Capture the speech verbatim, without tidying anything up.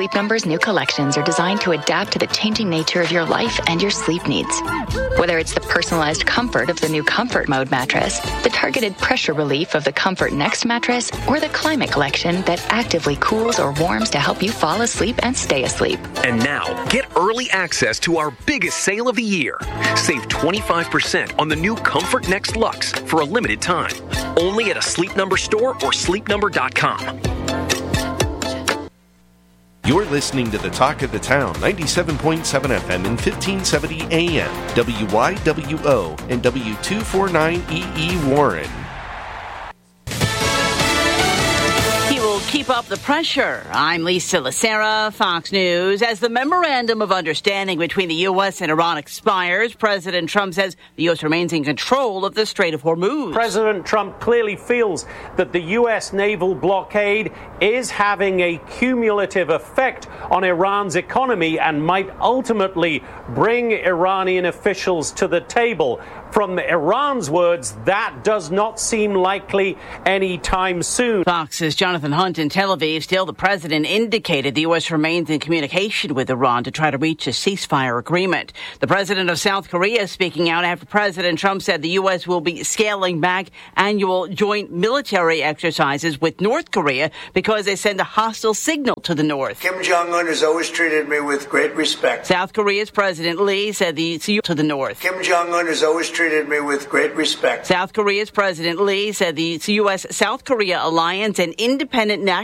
Sleep Number's new collections are designed to adapt to the changing nature of your life and your sleep needs. Whether it's the personalized comfort of the new Comfort Mode mattress, the targeted pressure relief of the Comfort Next mattress, or the Climate Collection that actively cools or warms to help you fall asleep and stay asleep. And now, get early access to our biggest sale of the year. Save twenty-five percent on the new Comfort Next Luxe for a limited time. Only at a Sleep Number store or sleep number dot com. You're listening to the Talk of the Town, ninety-seven point seven F M and fifteen seventy A M, W Y W O and W two forty-nine E E Warren. Keep up the pressure. I'm Lisa Lacera, Fox News. As the memorandum of understanding between the U S and Iran expires, President Trump says the U S remains in control of the Strait of Hormuz. President Trump clearly feels that the U S naval blockade is having a cumulative effect on Iran's economy and might ultimately bring Iranian officials to the table. From Iran's words, that does not seem likely anytime soon. Fox's Jonathan Hunt in Tel Aviv. Still, the president indicated the U S remains in communication with Iran to try to reach a ceasefire agreement. The president of South Korea speaking out after President Trump said the U S will be scaling back annual joint military exercises with North Korea because they send a hostile signal to the North. Kim Jong-un has always treated me with great respect. South Korea's President Lee said the to the North. Kim Jong-un has always treated me with great respect. South Korea's President Lee said the U S South Korea alliance and independent national